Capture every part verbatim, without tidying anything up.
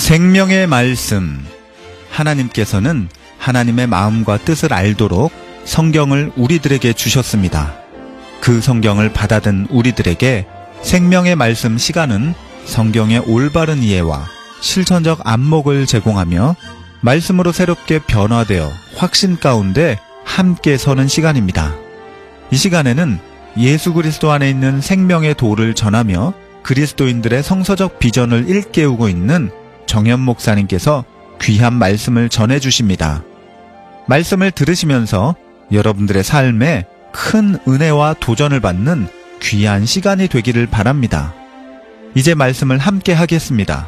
생명의 말씀. 하나님께서는 하나님의 마음과 뜻을 알도록 성경을 우리들에게 주셨습니다. 그 성경을 받아든 우리들에게 생명의 말씀 시간은 성경의 올바른 이해와 실천적 안목을 제공하며 말씀으로 새롭게 변화되어 확신 가운데 함께 서는 시간입니다. 이 시간에는 예수 그리스도 안에 있는 생명의 도를 전하며 그리스도인들의 성서적 비전을 일깨우고 있는 정현 목사님께서 귀한 말씀을 전해주십니다. 말씀을 들으시면서 여러분들의 삶에 큰 은혜와 도전을 받는 귀한 시간이 되기를 바랍니다. 이제 말씀을 함께 하겠습니다.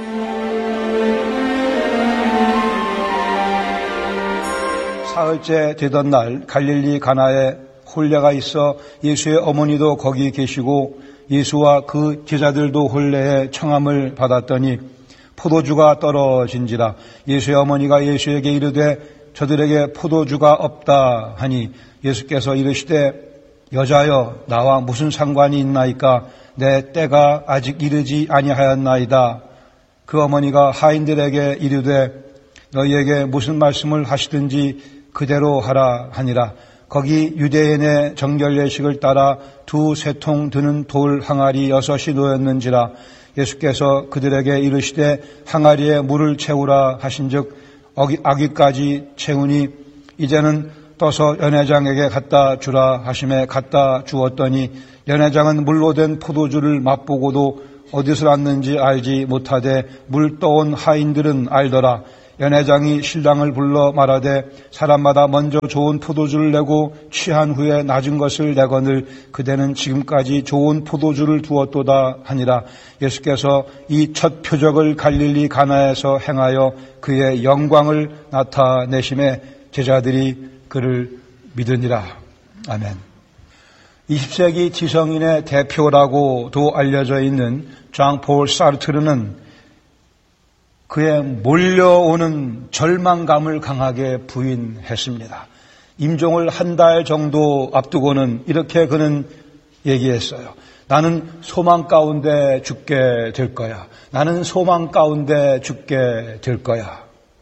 사흘째 되던 날 갈릴리 가나에 혼례가 있어 예수의 어머니도 거기 계시고 예수와 그 제자들도 혼례에 청함을 받았더니 포도주가 떨어진지라. 예수의 어머니가 예수에게 이르되 저들에게 포도주가 없다 하니 예수께서 이르시되 여자여 나와 무슨 상관이 있나이까? 내 때가 아직 이르지 아니하였나이다. 그 어머니가 하인들에게 이르되 너희에게 무슨 말씀을 하시든지 그대로 하라 하니라. 거기 유대인의 정결 예식을 따라 두 세 통 드는 돌 항아리 여섯이 놓였는지라. 예수께서 그들에게 이르시되 항아리에 물을 채우라 하신즉 아귀까지 채우니 이제는 떠서 연회장에게 갖다 주라 하심에 갖다 주었더니 연회장은 물로 된 포도주를 맛보고도 어디서 났는지 알지 못하되 물 떠온 하인들은 알더라. 연회장이 신랑을 불러 말하되 사람마다 먼저 좋은 포도주를 내고 취한 후에 낮은 것을 내거늘 그대는 지금까지 좋은 포도주를 두었도다 하니라. 예수께서 이 첫 표적을 갈릴리 가나에서 행하여 그의 영광을 나타내심에 제자들이 그를 믿으니라. 아멘. 이십 세기 지성인의 대표라고도 알려져 있는 장 폴 사르트르는 그의 몰려오는 절망감을 강하게 부인했습니다. 임종을 한 달 정도 앞두고는 이렇게 그는 얘기했어요. 나는 소망 가운데 죽게 될 거야. 나는 소망 가운데 죽게 될 거야.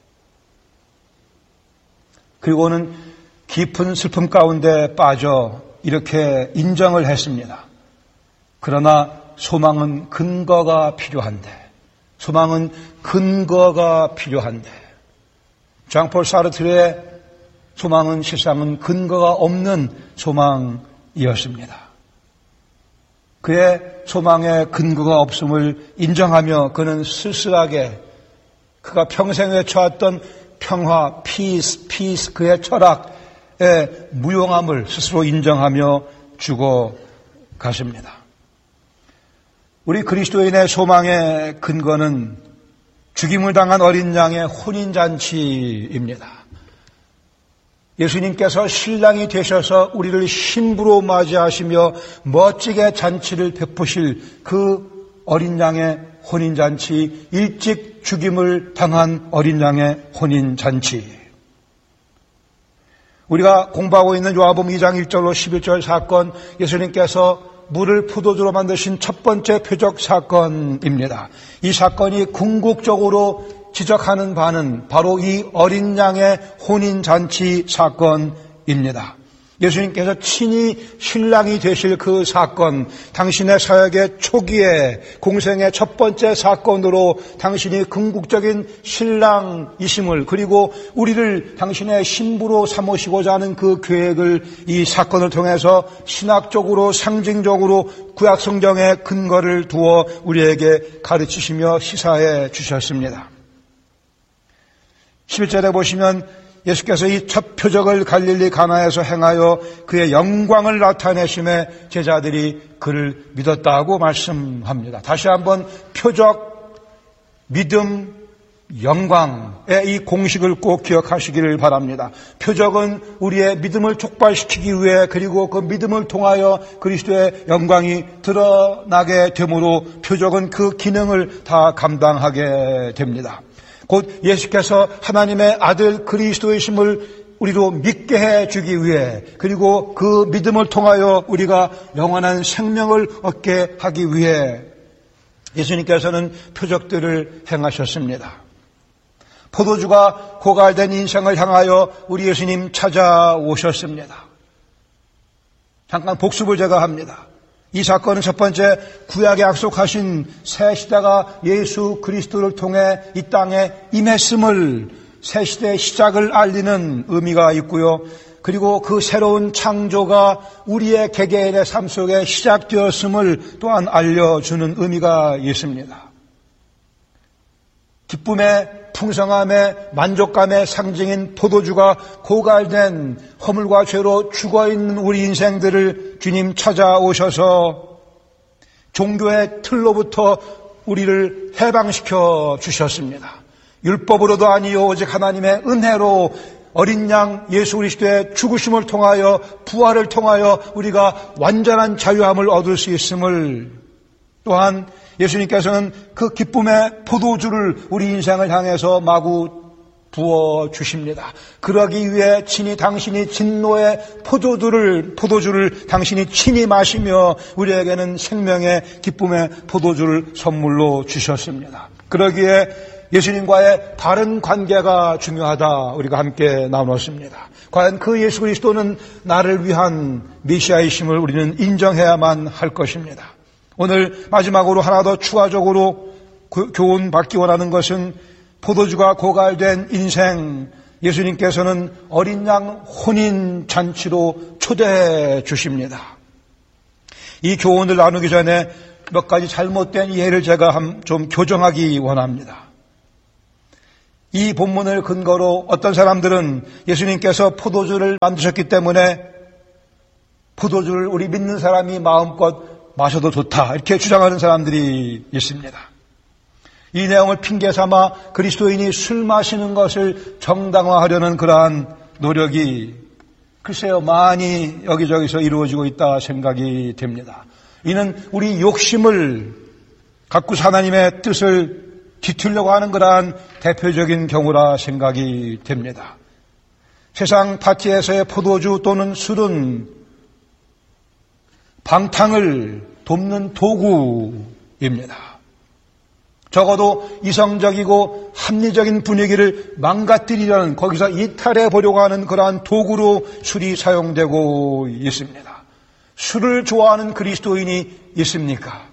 그리고는 깊은 슬픔 가운데 빠져 이렇게 인정을 했습니다. 그러나 소망은 근거가 필요한데 소망은 근거가 필요한데 장폴 사르트르의 소망은 실상은 근거가 없는 소망이었습니다. 그의 소망에 근거가 없음을 인정하며 그는 쓸쓸하게 그가 평생 외쳐왔던 평화, 피스, 피스 그의 철학의 무용함을 스스로 인정하며 죽어 가십니다. 우리 그리스도인의 소망의 근거는 죽임을 당한 어린 양의 혼인잔치입니다. 예수님께서 신랑이 되셔서 우리를 신부로 맞이하시며 멋지게 잔치를 베푸실 그 어린 양의 혼인잔치, 일찍 죽임을 당한 어린 양의 혼인잔치. 우리가 공부하고 있는 요한복음 이 장 일 절로 십일 절 사건, 예수님께서 물을 포도주로 만드신 첫 번째 표적 사건입니다. 이 사건이 궁극적으로 지적하는 바는 바로 이 어린 양의 혼인잔치 사건입니다. 예수님께서 친히 신랑이 되실 그 사건, 당신의 사역의 초기에 공생의 첫 번째 사건으로 당신이 궁극적인 신랑이심을 그리고 우리를 당신의 신부로 삼으시고자 하는 그 계획을 이 사건을 통해서 신학적으로 상징적으로 구약성경의 근거를 두어 우리에게 가르치시며 시사해 주셨습니다. 십일 절에 보시면 예수께서 이 첫 표적을 갈릴리 가나에서 행하여 그의 영광을 나타내심에 제자들이 그를 믿었다고 말씀합니다. 다시 한번 표적, 믿음, 영광의 이 공식을 꼭 기억하시기를 바랍니다. 표적은 우리의 믿음을 촉발시키기 위해 그리고 그 믿음을 통하여 그리스도의 영광이 드러나게 되므로 표적은 그 기능을 다 감당하게 됩니다. 곧 예수께서 하나님의 아들 그리스도이심을 우리로 믿게 해주기 위해 그리고 그 믿음을 통하여 우리가 영원한 생명을 얻게 하기 위해 예수님께서는 표적들을 행하셨습니다. 포도주가 고갈된 인생을 향하여 우리 예수님 찾아오셨습니다. 잠깐 복습을 제가 합니다. 이 사건은 첫 번째, 구약에 약속하신 새 시대가 예수 그리스도를 통해 이 땅에 임했음을, 새 시대의 시작을 알리는 의미가 있고요. 그리고 그 새로운 창조가 우리의 개개인의 삶 속에 시작되었음을 또한 알려주는 의미가 있습니다. 기쁨의 풍성함의 만족감의 상징인 포도주가 고갈된 허물과 죄로 죽어있는 우리 인생들을 주님 찾아오셔서 종교의 틀로부터 우리를 해방시켜 주셨습니다. 율법으로도 아니요 오직 하나님의 은혜로 어린 양 예수 그리스도의 죽으심을 통하여 부활을 통하여 우리가 완전한 자유함을 얻을 수 있음을, 또한 예수님께서는 그 기쁨의 포도주를 우리 인생을 향해서 마구 부어주십니다. 그러기 위해 친히 당신이 진노의 포도주를, 포도주를 당신이 친히 마시며 우리에게는 생명의 기쁨의 포도주를 선물로 주셨습니다. 그러기에 예수님과의 바른 관계가 중요하다, 우리가 함께 나눴습니다. 과연 그 예수 그리스도는 나를 위한 메시아이심을 우리는 인정해야만 할 것입니다. 오늘 마지막으로 하나 더 추가적으로 교훈 받기 원하는 것은 포도주가 고갈된 인생, 예수님께서는 어린 양 혼인 잔치로 초대해 주십니다. 이 교훈을 나누기 전에 몇 가지 잘못된 이해를 제가 좀 교정하기 원합니다. 이 본문을 근거로 어떤 사람들은 예수님께서 포도주를 만드셨기 때문에 포도주를 우리 믿는 사람이 마음껏 마셔도 좋다, 이렇게 주장하는 사람들이 있습니다. 이 내용을 핑계 삼아 그리스도인이 술 마시는 것을 정당화하려는 그러한 노력이 글쎄요 많이 여기저기서 이루어지고 있다 생각이 됩니다. 이는 우리 욕심을 갖고 하나님의 뜻을 뒤틀려고 하는 그러한 대표적인 경우라 생각이 됩니다. 세상 파티에서의 포도주 또는 술은 방탕을 돕는 도구입니다. 적어도 이성적이고 합리적인 분위기를 망가뜨리려는, 거기서 이탈해 보려고 하는 그러한 도구로 술이 사용되고 있습니다. 술을 좋아하는 그리스도인이 있습니까?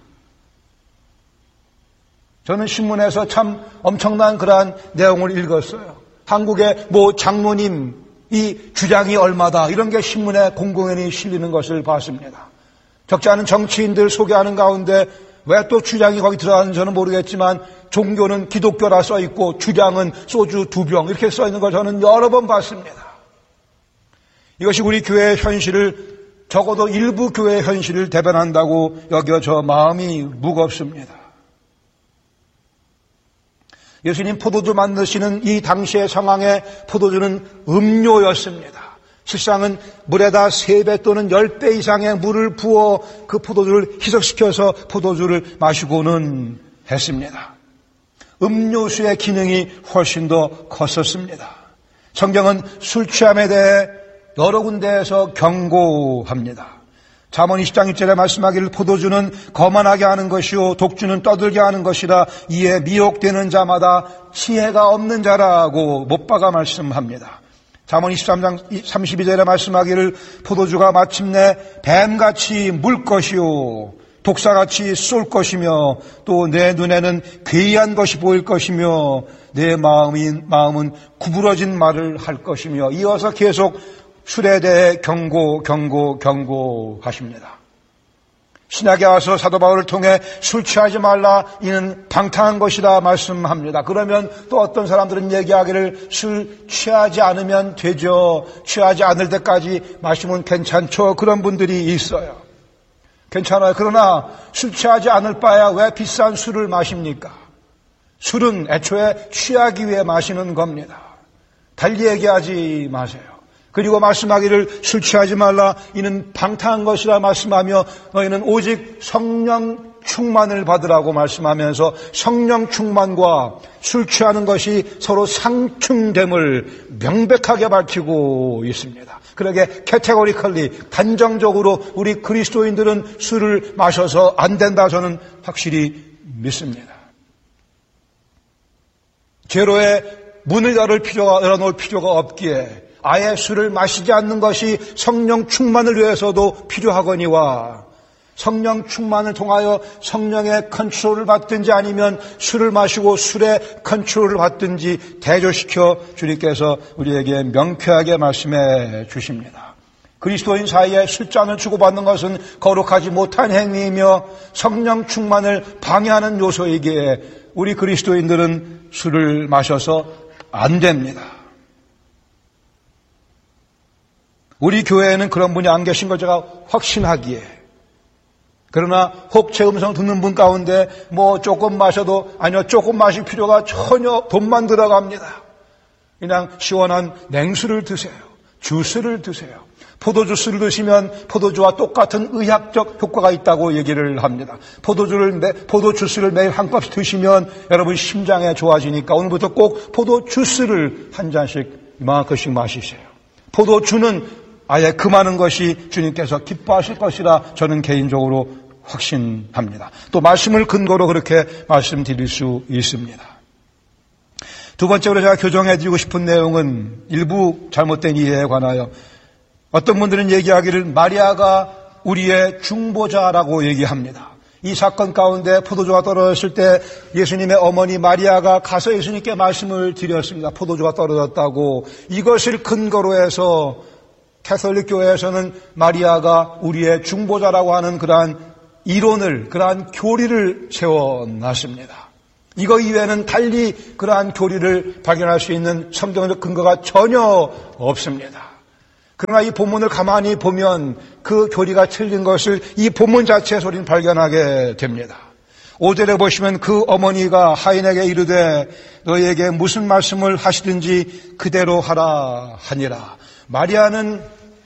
저는 신문에서 참 엄청난 그러한 내용을 읽었어요. 한국의 모 장로님 이 주량이 얼마다, 이런 게 신문에 공공연히 실리는 것을 봤습니다. 적지 않은 정치인들 소개하는 가운데 왜 또 주량이 거기 들어가는지 저는 모르겠지만 종교는 기독교라 써있고 주량은 소주 두 병 이렇게 써있는 걸 저는 여러 번 봤습니다. 이것이 우리 교회의 현실을, 적어도 일부 교회의 현실을 대변한다고 여겨져 마음이 무겁습니다. 예수님 포도주 만드시는 이 당시의 상황에 포도주는 음료였습니다. 실상은 물에다 세 배 또는 열 배 이상의 물을 부어 그 포도주를 희석시켜서 포도주를 마시고는 했습니다. 음료수의 기능이 훨씬 더 컸었습니다. 성경은 술 취함에 대해 여러 군데에서 경고합니다. 잠언 이십 장 일 절에 말씀하기를 포도주는 거만하게 하는 것이요 독주는 떠들게 하는 것이라 이에 미혹되는 자마다 지혜가 없는 자라고 못 박아 말씀합니다. 잠언 이십삼 장 삼십이 절에 말씀하기를 포도주가 마침내 뱀같이 물 것이요 독사같이 쏠 것이며 또 내 눈에는 괴이한 것이 보일 것이며 내 마음이, 마음은 구부러진 말을 할 것이며, 이어서 계속 술에 대해 경고, 경고, 경고하십니다. 신약에 와서 사도 바울을 통해 술 취하지 말라, 이는 방탕한 것이라 말씀합니다. 그러면 또 어떤 사람들은 얘기하기를 술 취하지 않으면 되죠. 취하지 않을 때까지 마시면 괜찮죠. 그런 분들이 있어요. 괜찮아요. 그러나 술 취하지 않을 바에야 왜 비싼 술을 마십니까? 술은 애초에 취하기 위해 마시는 겁니다. 달리 얘기하지 마세요. 그리고 말씀하기를 술 취하지 말라, 이는 방탕한 것이라 말씀하며 너희는 오직 성령 충만을 받으라고 말씀하면서 성령 충만과 술 취하는 것이 서로 상충됨을 명백하게 밝히고 있습니다. 그러게 캐테고리컬리 단정적으로 우리 그리스도인들은 술을 마셔서 안 된다, 저는 확실히 믿습니다. 죄로의 문을 열을 필요가, 열어놓을 필요가 없기에 아예 술을 마시지 않는 것이 성령 충만을 위해서도 필요하거니와 성령 충만을 통하여 성령의 컨트롤을 받든지 아니면 술을 마시고 술의 컨트롤을 받든지 대조시켜 주님께서 우리에게 명쾌하게 말씀해 주십니다. 그리스도인 사이에 술잔을 주고받는 것은 거룩하지 못한 행위이며 성령 충만을 방해하는 요소이기에 우리 그리스도인들은 술을 마셔서 안 됩니다. 우리 교회에는 그런 분이 안 계신 걸 제가 확신하기에 그러나 혹 제 음성 듣는 분 가운데 뭐 조금 마셔도 아니요 조금 마실 필요가 전혀 돈만 들어갑니다. 그냥 시원한 냉수를 드세요. 주스를 드세요. 포도주스를 드시면 포도주와 똑같은 의학적 효과가 있다고 얘기를 합니다. 포도주를 매, 포도주스를 매일 한 컵씩 드시면 여러분 심장에 좋아지니까 오늘부터 꼭 포도주스를 한 잔씩 이만큼씩 마시세요. 포도주는 아예 금하는 것이 주님께서 기뻐하실 것이라 저는 개인적으로 확신합니다. 또 말씀을 근거로 그렇게 말씀드릴 수 있습니다. 두 번째로 제가 교정해드리고 싶은 내용은 일부 잘못된 이해에 관하여 어떤 분들은 얘기하기를 마리아가 우리의 중보자라고 얘기합니다. 이 사건 가운데 포도주가 떨어졌을 때 예수님의 어머니 마리아가 가서 예수님께 말씀을 드렸습니다. 포도주가 떨어졌다고. 이것을 근거로 해서 캐톨릭 교회에서는 마리아가 우리의 중보자라고 하는 그러한 이론을, 그러한 교리를 세워놨습니다. 이거 이외에는 달리 그러한 교리를 발견할 수 있는 성경적 근거가 전혀 없습니다. 그러나 이 본문을 가만히 보면 그 교리가 틀린 것을 이 본문 자체에서 우리는 발견하게 됩니다. 오 절에 보시면 그 어머니가 하인에게 이르되 너희에게 무슨 말씀을 하시든지 그대로 하라 하니라. 마리아는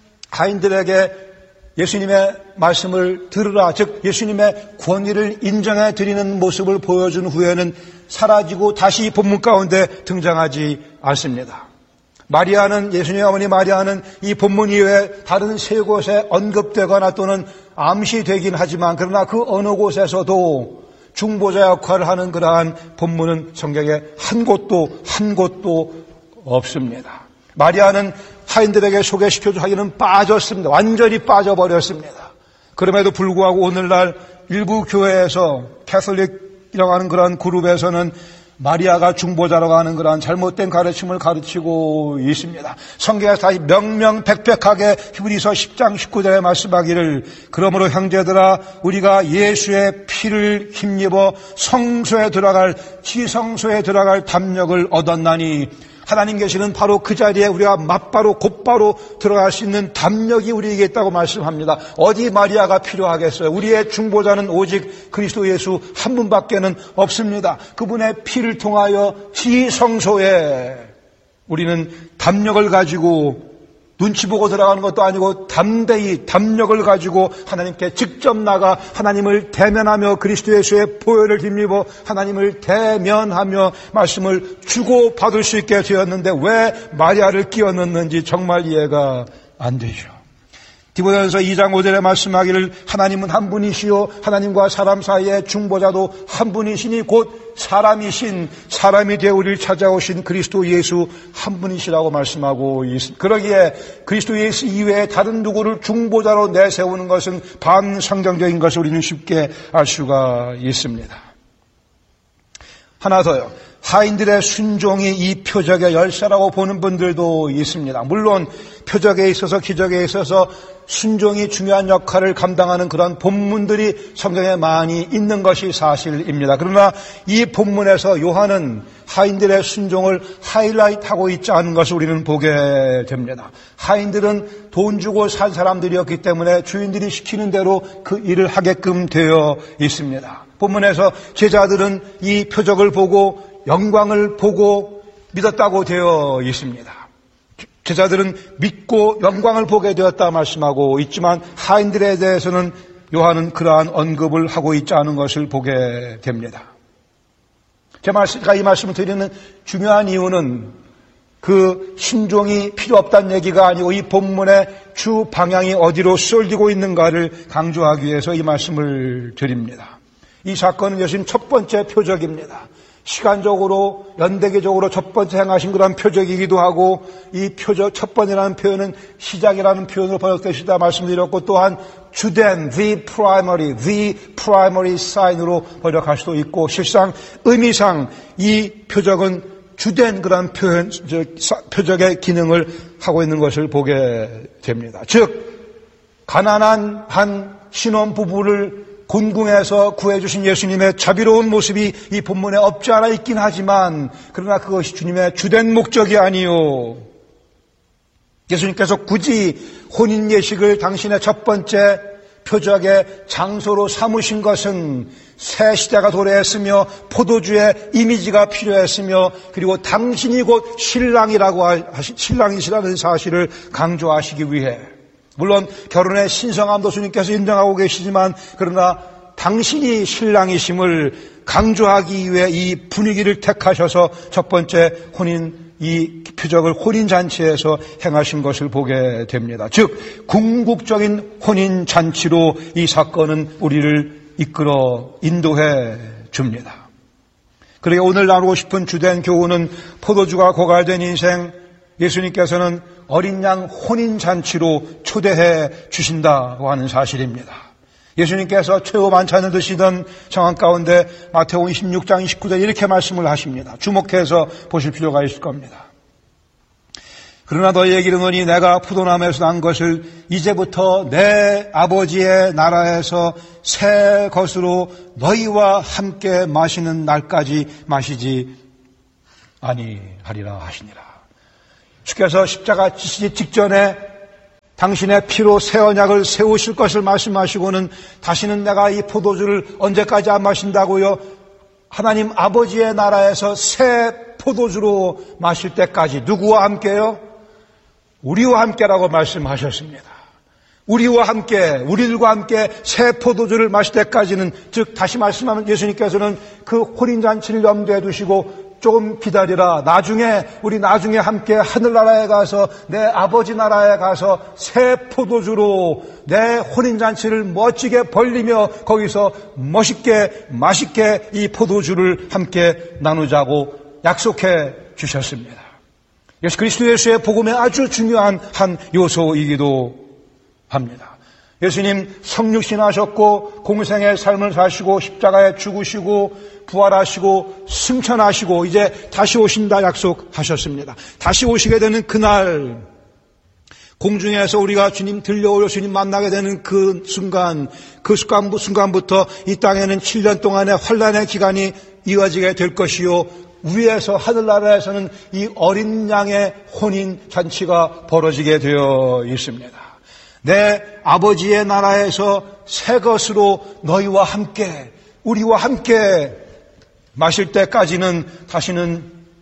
하인들에게 예수님의 말씀을 들으라, 즉 예수님의 권위를 인정해 드리는 모습을 보여준 후에는 사라지고 다시 본문 가운데 등장하지 않습니다. 마리아는, 예수님의 어머니 마리아는 이 본문 이외에 다른 세 곳에 언급되거나 또는 암시되긴 하지만 그러나 그 어느 곳에서도 중보자 역할을 하는 그러한 본문은 성경에 한 곳도 한 곳도 없습니다. 마리아는 하인들에게 소개시켜준 하기는 빠졌습니다. 완전히 빠져버렸습니다. 그럼에도 불구하고 오늘날 일부 교회에서 캐톨릭이라고 하는 그런 그룹에서는 마리아가 중보자라고 하는 그러한 잘못된 가르침을 가르치고 있습니다. 성경에서 다시 명명백백하게 히브리서 십 장 십구 절에 말씀하기를 그러므로 형제들아 우리가 예수의 피를 힘입어 성소에 들어갈 지성소에 들어갈 담력을 얻었나니 하나님 계시는 바로 그 자리에 우리가 맞바로 곧바로 들어갈 수 있는 담력이 우리에게 있다고 말씀합니다. 어디 마리아가 필요하겠어요? 우리의 중보자는 오직 그리스도 예수 한 분밖에는 없습니다. 그분의 피를 통하여 지성소에 우리는 담력을 가지고 눈치 보고 들어가는 것도 아니고 담대히 담력을 가지고 하나님께 직접 나가 하나님을 대면하며 그리스도 예수의 보혈을 힘입어 하나님을 대면하며 말씀을 주고받을 수 있게 되었는데 왜 마리아를 끼워 넣는지 정말 이해가 안 되죠. 디모데전서 이 장 오 절에 말씀하기를 하나님은 한 분이시요 하나님과 사람 사이의 중보자도 한 분이시니 곧 사람이신 사람이 되어 우리를 찾아오신 그리스도 예수 한 분이시라고 말씀하고 있습니다. 그러기에 그리스도 예수 이외에 다른 누구를 중보자로 내세우는 것은 반성경적인 것을 우리는 쉽게 알 수가 있습니다. 하나 더요. 하인들의 순종이 이 표적의 열쇠라고 보는 분들도 있습니다. 물론 표적에 있어서 기적에 있어서 순종이 중요한 역할을 감당하는 그런 본문들이 성경에 많이 있는 것이 사실입니다. 그러나 이 본문에서 요한은 하인들의 순종을 하이라이트하고 있지 않은 것을 우리는 보게 됩니다. 하인들은 돈 주고 산 사람들이었기 때문에 주인들이 시키는 대로 그 일을 하게끔 되어 있습니다. 본문에서 제자들은 이 표적을 보고 영광을 보고 믿었다고 되어 있습니다. 제자들은 믿고 영광을 보게 되었다 말씀하고 있지만 하인들에 대해서는 요한은 그러한 언급을 하고 있지 않은 것을 보게 됩니다. 제가 이 말씀을 드리는 중요한 이유는 그 순종이 필요 없다는 얘기가 아니고 이 본문의 주 방향이 어디로 쏠리고 있는가를 강조하기 위해서 이 말씀을 드립니다. 이 사건은 예수님 첫 번째 표적입니다. 시간적으로 연대기적으로 첫 번째 행하신 그런 표적이기도 하고, 이 표적 첫 번이라는 표현은 시작이라는 표현으로 번역되시다 말씀드렸고, 또한 주된 the primary, the primary sign으로 번역할 수도 있고, 실상 의미상 이 표적은 주된 그런 표현, 저, 표적의 기능을 하고 있는 것을 보게 됩니다. 즉 가난한 한 신혼부부를 곤궁에서 구해주신 예수님의 자비로운 모습이 이 본문에 없지 않아 있긴 하지만, 그러나 그것이 주님의 주된 목적이 아니요, 예수님께서 굳이 혼인 예식을 당신의 첫 번째 표적의 장소로 삼으신 것은 새 시대가 도래했으며 포도주의 이미지가 필요했으며, 그리고 당신이 곧 신랑이라고 하시, 신랑이시라는 사실을 강조하시기 위해, 물론 결혼의 신성함도 주님께서 인정하고 계시지만, 그러나 당신이 신랑이심을 강조하기 위해 이 분위기를 택하셔서 첫 번째 혼인, 이 표적을 혼인잔치에서 행하신 것을 보게 됩니다. 즉 궁극적인 혼인잔치로 이 사건은 우리를 이끌어 인도해 줍니다. 그러게 오늘 나누고 싶은 주된 교훈은 포도주가 고갈된 인생, 예수님께서는 어린 양 혼인잔치로 초대해 주신다고 하는 사실입니다. 예수님께서 최후 만찬을 드시던 상황 가운데 마태복음 이십육 장 이십구 절 이렇게 말씀을 하십니다. 주목해서 보실 필요가 있을 겁니다. 그러나 너희에게 이르노니 내가 포도나무에서 난 것을 이제부터 내 아버지의 나라에서 새 것으로 너희와 함께 마시는 날까지 마시지 아니하리라 하시니라. 주께서 십자가 지시기 직전에 당신의 피로 새 언약을 세우실 것을 말씀하시고는 다시는 내가 이 포도주를 언제까지 안 마신다고요? 하나님 아버지의 나라에서 새 포도주로 마실 때까지. 누구와 함께요? 우리와 함께라고 말씀하셨습니다. 우리와 함께, 우리들과 함께 새 포도주를 마실 때까지는, 즉 다시 말씀하면 예수님께서는 그 혼인잔치를 염두에 두시고 조금 기다리라. 나중에, 우리 나중에 함께 하늘나라에 가서, 내 아버지 나라에 가서 새 포도주로 내 혼인잔치를 멋지게 벌리며 거기서 멋있게, 맛있게 이 포도주를 함께 나누자고 약속해 주셨습니다. 예수 그리스도 예수의 복음의 아주 중요한 한 요소이기도 합니다. 예수님 성육신하셨고 공생의 삶을 사시고 십자가에 죽으시고 부활하시고 승천하시고 이제 다시 오신다 약속하셨습니다. 다시 오시게 되는 그날, 공중에서 우리가 주님 들려오려 주님 만나게 되는 그 순간, 그 순간부터 이 땅에는 칠 년 동안의 환란의 기간이 이어지게 될 것이요, 위에서 하늘나라에서는 이 어린 양의 혼인 잔치가 벌어지게 되어 있습니다. 내 아버지의 나라에서 새 것으로 너희와 함께, 우리와 함께 마실 때까지는 다시는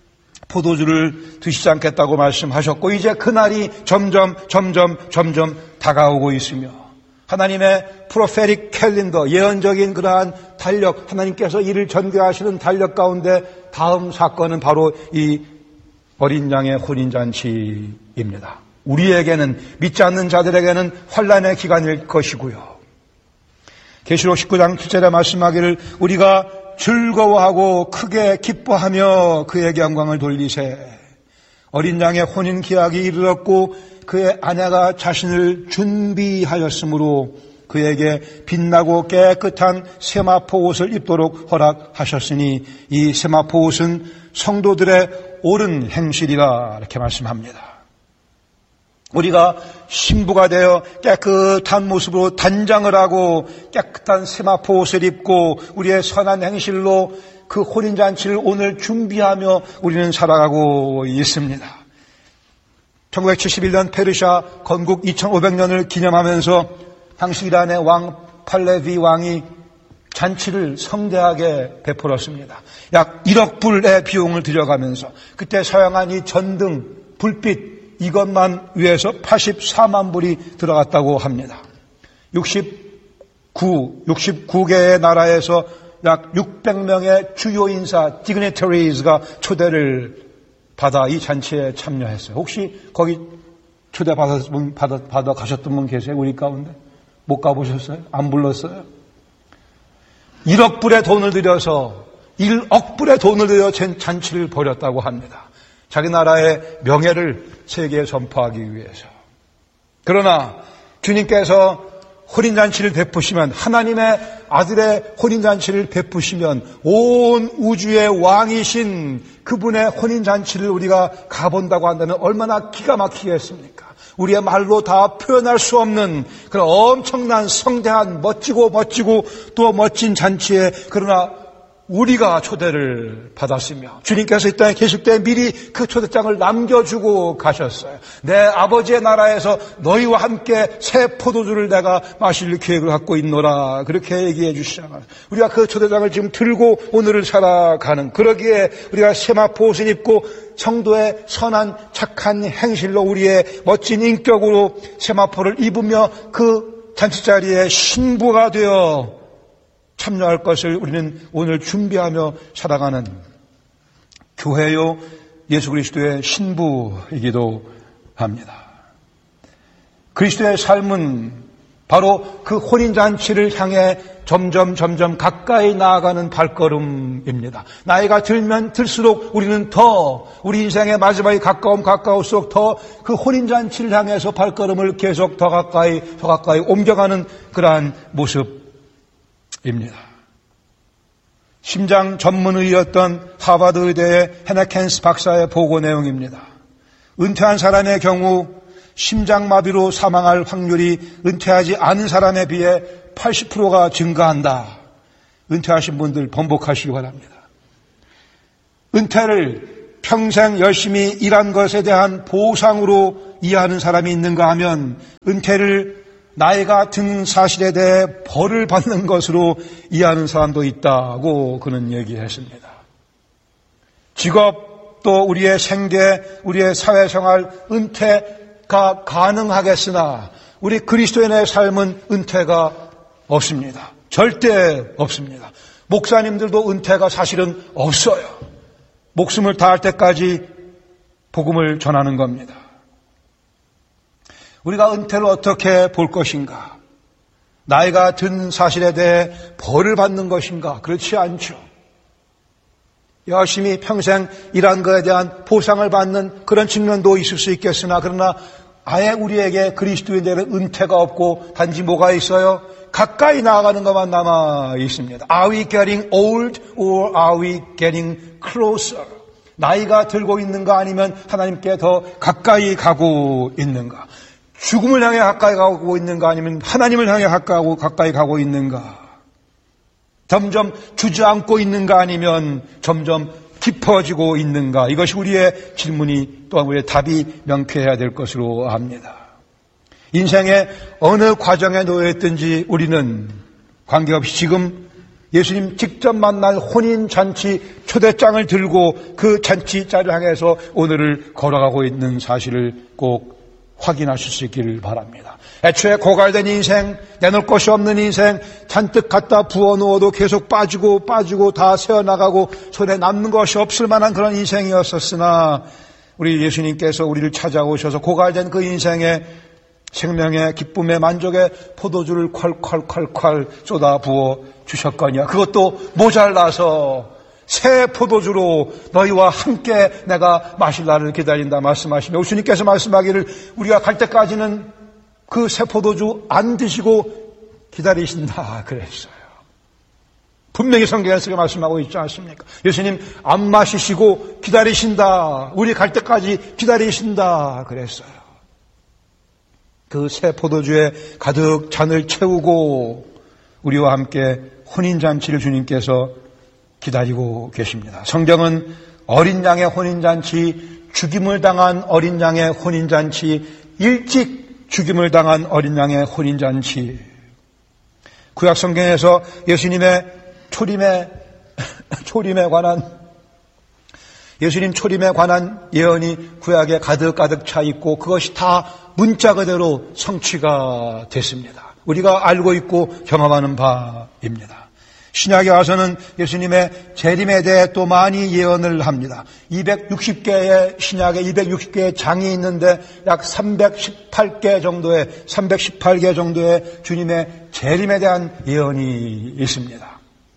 포도주를 드시지 않겠다고 말씀하셨고, 이제 그날이 점점 점점 점점 다가오고 있으며, 하나님의 프로페릭 캘린더, 예언적인 그러한 달력, 하나님께서 이를 전개하시는 달력 가운데 다음 사건은 바로 이 어린 양의 혼인잔치입니다. 우리에게는, 믿지 않는 자들에게는 환란의 기간일 것이고요. 계시록 십구 장 칠 절에 말씀하기를 우리가 즐거워하고 크게 기뻐하며 그에게 영광을 돌리세. 어린 양의 혼인 기약이 이르렀고 그의 아내가 자신을 준비하였으므로 그에게 빛나고 깨끗한 세마포 옷을 입도록 허락하셨으니 이 세마포 옷은 성도들의 옳은 행실이라, 이렇게 말씀합니다. 우리가 신부가 되어 깨끗한 모습으로 단장을 하고 깨끗한 세마포 옷을 입고 우리의 선한 행실로 그 혼인잔치를 오늘 준비하며 우리는 살아가고 있습니다. 천구백칠십일 년 페르시아 건국 이천오백 년을 기념하면서 당시 이란의 왕 팔레비 왕이 잔치를 성대하게 베풀었습니다. 약 일억 불의 비용을 들여가면서 그때 사용한 이 전등, 불빛, 이것만 위해서 팔십사만 불이 들어갔다고 합니다. 육십구, 육십구 개의 나라에서 약 육백 명의 주요 인사, dignitaries가 초대를 받아 이 잔치에 참여했어요. 혹시 거기 초대 받아, 받아, 받아 가셨던 분 계세요? 우리 가운데? 못 가보셨어요? 안 불렀어요? 일억 불의 돈을 들여서 일억 불의 돈을 들여 잔치를 벌였다고 합니다. 자기 나라의 명예를 세계에 선포하기 위해서. 그러나 주님께서 혼인잔치를 베푸시면, 하나님의 아들의 혼인잔치를 베푸시면 온 우주의 왕이신 그분의 혼인잔치를 우리가 가본다고 한다면 얼마나 기가 막히겠습니까? 우리의 말로 다 표현할 수 없는 그런 엄청난 성대한 멋지고 멋지고 또 멋진 잔치에, 그러나 우리가 초대를 받았으며 주님께서 이 땅에 계실 때 미리 그 초대장을 남겨주고 가셨어요. 내 아버지의 나라에서 너희와 함께 새 포도주를 내가 마실 계획을 갖고 있노라, 그렇게 얘기해 주시잖아요. 우리가 그 초대장을 지금 들고 오늘을 살아가는, 그러기에 우리가 세마포 옷을 입고 성도의 선한 착한 행실로 우리의 멋진 인격으로 세마포를 입으며 그 잔치자리에 신부가 되어 참여할 것을 우리는 오늘 준비하며 살아가는 교회요 예수 그리스도의 신부이기도 합니다. 그리스도의 삶은 바로 그 혼인잔치를 향해 점점 점점 가까이 나아가는 발걸음입니다. 나이가 들면 들수록 우리는 더 우리 인생의 마지막에 가까움 가까울수록 더 그 혼인잔치를 향해서 발걸음을 계속 더 가까이 더 가까이 옮겨가는 그러한 모습 입니다. 심장 전문의였던 하버드 의대의 헤네켄스 박사의 보고 내용입니다. 은퇴한 사람의 경우 심장마비로 사망할 확률이 은퇴하지 않은 사람에 비해 팔십 퍼센트가 증가한다. 은퇴하신 분들 번복하시기 바랍니다. 은퇴를 평생 열심히 일한 것에 대한 보상으로 이해하는 사람이 있는가 하면 은퇴를 나이가 든 사실에 대해 벌을 받는 것으로 이해하는 사람도 있다고 그는 얘기했습니다. 직업 또 우리의 생계, 우리의 사회생활, 은퇴가 가능하겠으나 우리 그리스도인의 삶은 은퇴가 없습니다. 절대 없습니다. 목사님들도 은퇴가 사실은 없어요. 목숨을 다할 때까지 복음을 전하는 겁니다. 우리가 은퇴를 어떻게 볼 것인가? 나이가 든 사실에 대해 벌을 받는 것인가? 그렇지 않죠. 열심히 평생 일한 것에 대한 보상을 받는 그런 측면도 있을 수 있겠으나, 그러나 아예 우리에게 그리스도인들은 은퇴가 없고 단지 뭐가 있어요? 가까이 나아가는 것만 남아 있습니다. Are we getting old or are we getting closer? 나이가 들고 있는가 아니면 하나님께 더 가까이 가고 있는가? 죽음을 향해 가까이 가고 있는가 아니면 하나님을 향해 가까이, 가까이 가고 있는가? 점점 주저앉고 있는가 아니면 점점 깊어지고 있는가? 이것이 우리의 질문이 또한 우리의 답이 명쾌해야 될 것으로 압니다. 인생의 어느 과정에 놓여있든지 우리는 관계없이 지금 예수님 직접 만날 혼인잔치 초대장을 들고 그 잔치자리를 향해서 오늘을 걸어가고 있는 사실을 꼭 확인하실 수 있기를 바랍니다. 애초에 고갈된 인생, 내놓을 것이 없는 인생, 잔뜩 갖다 부어놓아도 계속 빠지고 빠지고 다 새어나가고 손에 남는 것이 없을 만한 그런 인생이었었으나 우리 예수님께서 우리를 찾아오셔서 고갈된 그 인생에 생명의 기쁨의 만족의 포도주를 콸콸콸콸 쏟아 부어 주셨거니와 그것도 모자라서 새 포도주로 너희와 함께 내가 마실 날을 기다린다 말씀하시며 주님께서 말씀하기를 우리가 갈 때까지는 그 새 포도주 안 드시고 기다리신다 그랬어요. 분명히 성경에서 그렇게 말씀하고 있지 않습니까? 예수님 안 마시시고 기다리신다. 우리 갈 때까지 기다리신다 그랬어요. 그 새 포도주에 가득 잔을 채우고 우리와 함께 혼인잔치를 주님께서 기다리고 계십니다. 성경은 어린 양의 혼인잔치, 죽임을 당한 어린 양의 혼인잔치, 일찍 죽임을 당한 어린 양의 혼인잔치. 구약 성경에서 예수님의 초림에, 초림에 관한, 예수님 초림에 관한 예언이 구약에 가득가득 차 있고 그것이 다 문자 그대로 성취가 됐습니다. 우리가 알고 있고 경험하는 바입니다. 신약에 와서는 예수님의 재림에 대해 또 많이 예언을 합니다. 이백육십 개의 신약에 이백육십 개의 장이 있는데 약 삼백십팔 개 정도의 삼백십팔 개 정도의 주님의 재림에 대한 예언이 있습니다.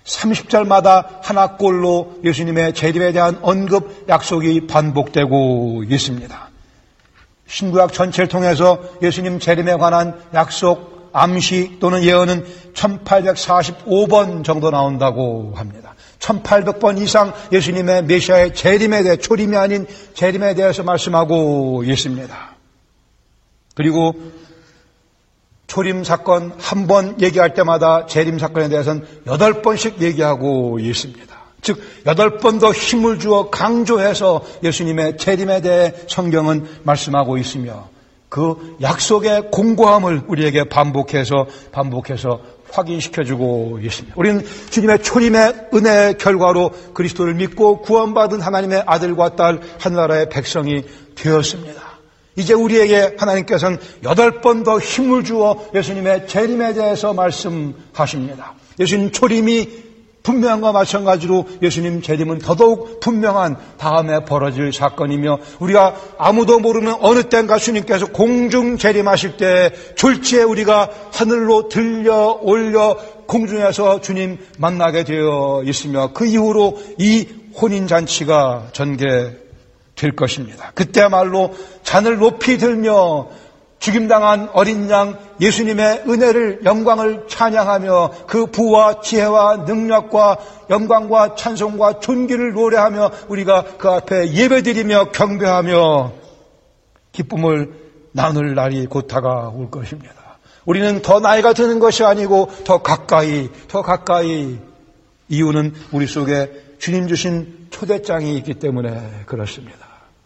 삼십 절마다 하나꼴로 예수님의 재림에 대한 언급, 약속이 반복되고 있습니다. 신구약 전체를 통해서 예수님 재림에 관한 약속, 암시 또는 예언은 천팔백사십오 번 정도 나온다고 합니다. 천팔백 번 이상 예수님의 메시아의 재림에 대해, 초림이 아닌 재림에 대해서 말씀하고 있습니다. 그리고 초림 사건 한 번 얘기할 때마다 재림 사건에 대해서는 여덟 번씩 얘기하고 있습니다. 즉 여덟 번 더 힘을 주어 강조해서 예수님의 재림에 대해 성경은 말씀하고 있으며 그 약속의 공고함을 우리에게 반복해서 반복해서 확인시켜주고 있습니다. 우리는 주님의 초림의 은혜의 결과로 그리스도를 믿고 구원받은 하나님의 아들과 딸 한나라의 백성이 되었습니다. 이제 우리에게 하나님께서는 여덟 번 더 힘을 주어 예수님의 재림에 대해서 말씀하십니다. 예수님 초림이 분명한 것과 마찬가지로 예수님 재림은 더더욱 분명한 다음에 벌어질 사건이며 우리가 아무도 모르는 어느 때인가 주님께서 공중 재림하실 때 졸지에 우리가 하늘로 들려 올려 공중에서 주님 만나게 되어 있으며 그 이후로 이 혼인잔치가 전개될 것입니다. 그때말로 잔을 높이 들며 죽임당한 어린 양 예수님의 은혜를, 영광을 찬양하며 그 부와 지혜와 능력과 영광과 찬송과 존귀를 노래하며 우리가 그 앞에 예배드리며 경배하며 기쁨을 나눌 날이 곧 다가올 것입니다. 우리는 더 나이가 드는 것이 아니고 더 가까이, 더 가까이. 이유는 우리 속에 주님 주신 초대장이 있기 때문에 그렇습니다.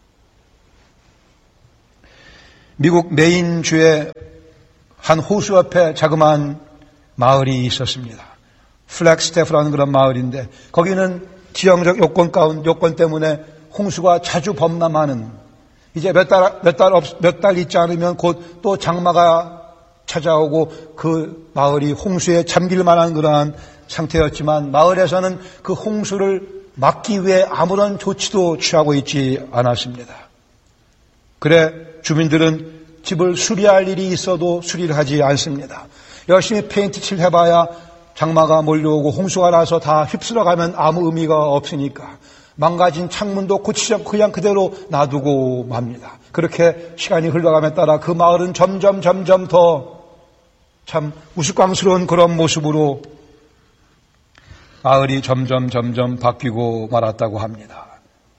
미국 메인주의 한 호수 옆에 자그마한 마을이 있었습니다. 플렉스테프라는 그런 마을인데 거기는 지형적 요건 가운 요건 때문에 홍수가 자주 범람하는, 이제 몇 달 몇 달 몇 달 있지 않으면 곧 또 장마가 찾아오고 그 마을이 홍수에 잠길 만한 그러한 상태였지만 마을에서는 그 홍수를 막기 위해 아무런 조치도 취하고 있지 않았습니다. 그래 주민들은 집을 수리할 일이 있어도 수리를 하지 않습니다. 열심히 페인트 칠 해봐야 장마가 몰려오고 홍수가 나서 다 휩쓸어가면 아무 의미가 없으니까 망가진 창문도 고치지 않고 그냥 그대로 놔두고 맙니다. 그렇게 시간이 흘러감에 따라 그 마을은 점점 점점 더 참 우스꽝스러운 그런 모습으로 마을이 점점 점점 바뀌고 말았다고 합니다.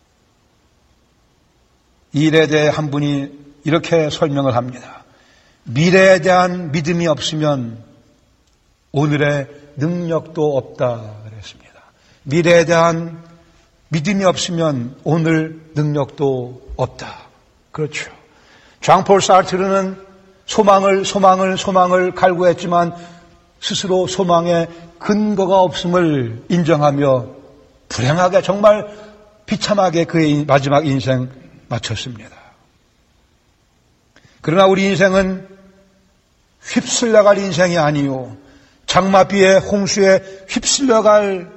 이 일에 대해 한 분이 이렇게 설명을 합니다. 미래에 대한 믿음이 없으면 오늘의 능력도 없다 그랬습니다. 미래에 대한 믿음이 없으면 오늘 능력도 없다. 그렇죠. 장폴 사르트르는 소망을 소망을 소망을 갈구했지만 스스로 소망에 근거가 없음을 인정하며 불행하게 정말 비참하게 그의 마지막 인생 마쳤습니다. 그러나 우리 인생은 휩쓸려갈 인생이 아니요 장마비에 홍수에 휩쓸려갈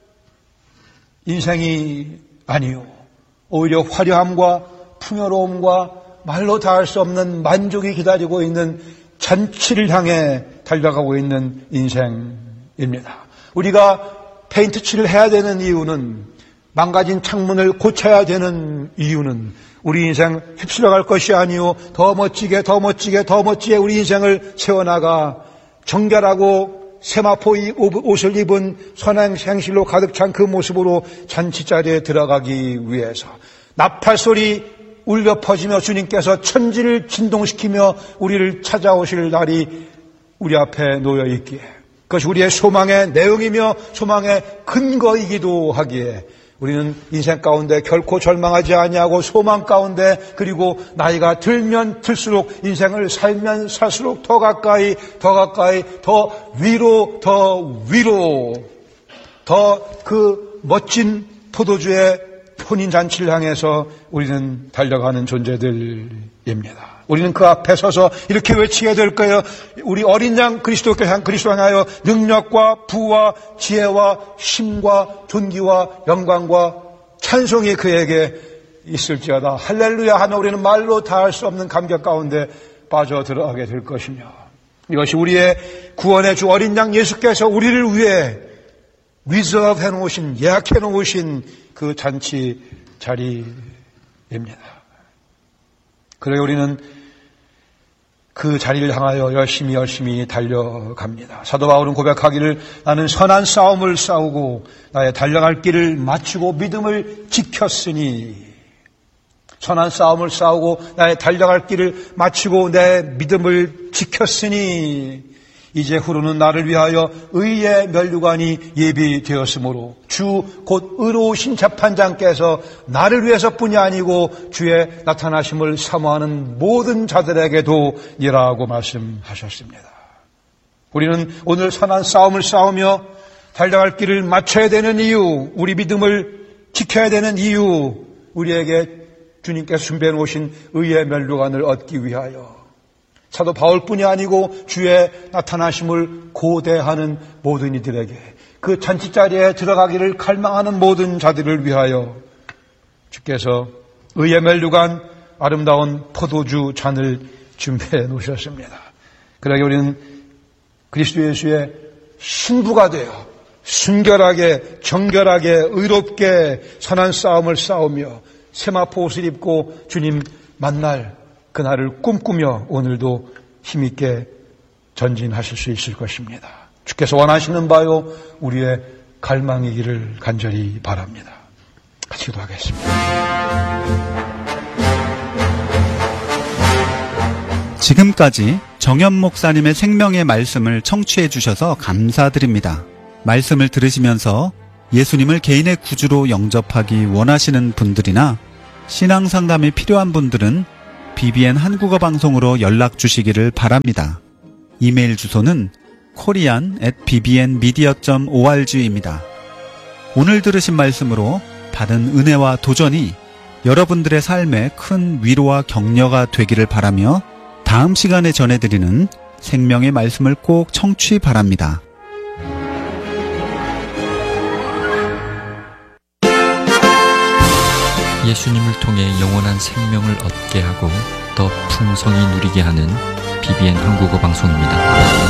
인생이 아니요 오히려 화려함과 풍요로움과 말로 닿을 수 없는 만족이 기다리고 있는 잔치를 향해 달려가고 있는 인생입니다. 우리가 페인트 칠을 해야 되는 이유는, 망가진 창문을 고쳐야 되는 이유는 우리 인생 휩쓸려갈 것이 아니요 더 멋지게 더 멋지게 더 멋지게 우리 인생을 세워나가 정결하고 세마포 옷을 입은 선행행실로 가득 찬 그 모습으로 잔치자리에 들어가기 위해서 나팔소리 울려 퍼지며 주님께서 천지를 진동시키며 우리를 찾아오실 날이 우리 앞에 놓여 있기에, 그것이 우리의 소망의 내용이며 소망의 근거이기도 하기에 우리는 인생 가운데 결코 절망하지 아니하고 소망 가운데, 그리고 나이가 들면 들수록 인생을 살면 살수록 더 가까이 더 가까이 더 위로 더 위로 더 그 멋진 포도주의 혼인잔치를 향해서 우리는 달려가는 존재들입니다. 우리는 그 앞에 서서 이렇게 외치게 될 거예요. 우리 어린 양 그리스도께 향 그리스도 향하여 능력과 부와 지혜와 힘과 존귀와 영광과 찬송이 그에게 있을지어다. 할렐루야 하며 우리는 말로 다할 수 없는 감격 가운데 빠져 들어가게 될 것이며, 이것이 우리의 구원의 주 어린 양 예수께서 우리를 위해 리저브 해놓으신, 예약해놓으신 그 잔치 자리입니다. 그래 우리는 그 자리를 향하여 열심히 열심히 달려갑니다. 사도 바울은 고백하기를 나는 선한 싸움을 싸우고 나의 달려갈 길을 마치고 믿음을 지켰으니, 선한 싸움을 싸우고 나의 달려갈 길을 마치고 내 믿음을 지켰으니 이제 후로는 나를 위하여 의의 면류관이 예비되었으므로 주 곧 의로우신 재판장께서 나를 위해서뿐이 아니고 주의 나타나심을 사모하는 모든 자들에게도 이라고 말씀하셨습니다. 우리는 오늘 선한 싸움을 싸우며 달려갈 길을 맞춰야 되는 이유, 우리 믿음을 지켜야 되는 이유, 우리에게 주님께서 준비해 놓으신 의의 면류관을 얻기 위하여 사도 바울뿐이 아니고 주의 나타나심을 고대하는 모든 이들에게, 그 잔치자리에 들어가기를 갈망하는 모든 자들을 위하여 주께서 의의 면류관, 아름다운 포도주 잔을 준비해 놓으셨습니다. 그러기 우리는 그리스도 예수의 신부가 되어 순결하게, 정결하게, 의롭게 선한 싸움을 싸우며 세마포 옷을 입고 주님 만날 그날을 꿈꾸며 오늘도 힘있게 전진하실 수 있을 것입니다. 주께서 원하시는 바요 우리의 갈망이기를 간절히 바랍니다. 같이 기도하겠습니다. 지금까지 정현 목사님의 생명의 말씀을 청취해 주셔서 감사드립니다. 말씀을 들으시면서 예수님을 개인의 구주로 영접하기 원하시는 분들이나 신앙 상담이 필요한 분들은 비비엔 한국어 방송으로 연락 주시기를 바랍니다. 이메일 주소는 코리안 앳 비비엔 미디어 닷 오알지입니다. 오늘 들으신 말씀으로 받은 은혜와 도전이 여러분들의 삶에 큰 위로와 격려가 되기를 바라며 다음 시간에 전해드리는 생명의 말씀을 꼭 청취 바랍니다. 예수님을 통해 영원한 생명을 얻게 하고 더 풍성히 누리게 하는 비비엔 한국어 방송입니다.